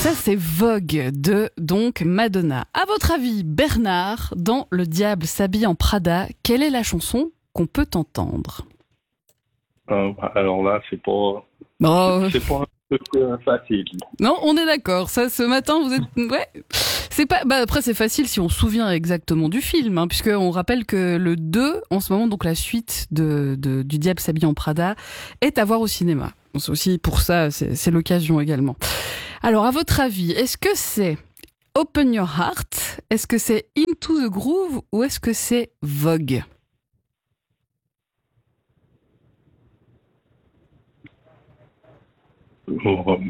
ça, c'est Vogue de donc Madonna. À votre avis, Bernard, dans Le Diable s'habille en Prada, quelle est la chanson qu'on peut entendre? Alors là, c'est pas Oh, un truc facile. non, on est d'accord. Ça, ce matin, vous êtes... Ouais. C'est pas... Bah, après, c'est facile si on se souvient exactement du film, hein, puisqu'on rappelle que le 2, en ce moment, donc la suite du Diable s'habille en Prada, est à voir au cinéma. Donc, c'est aussi pour ça, c'est l'occasion également. Alors, à votre avis, est-ce que c'est Open Your Heart? Est-ce que c'est Into the Groove? Ou est-ce que c'est Vogue? Oh,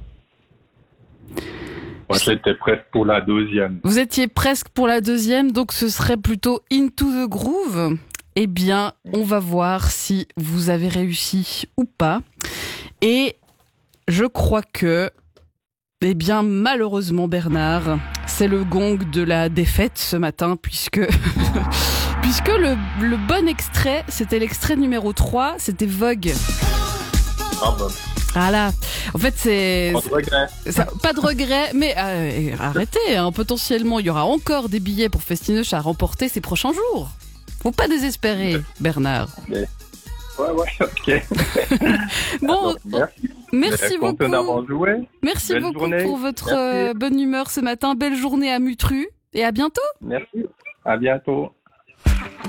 moi, j'étais presque pour la deuxième. Vous étiez presque pour la deuxième, donc ce serait plutôt Into the Groove. Eh bien, on va voir si vous avez réussi ou pas. Et je crois que, eh bien, malheureusement, Bernard, c'est le gong de la défaite ce matin, puisque le bon extrait, c'était l'extrait numéro 3, c'était Vogue. Ah ben, Voilà. En fait, c'est... pas de regret. Pas de regret, mais arrêtez, hein, potentiellement, il y aura encore des billets pour Festinoche à remporter ces prochains jours. Faut pas désespérer, Bernard. Ouais, ok. Bon, Merci. merci Content beaucoup. d'avoir joué. Merci Belle beaucoup journée. pour votre Merci. bonne humeur ce matin. Belle journée à Mutru et à bientôt. Merci. À bientôt.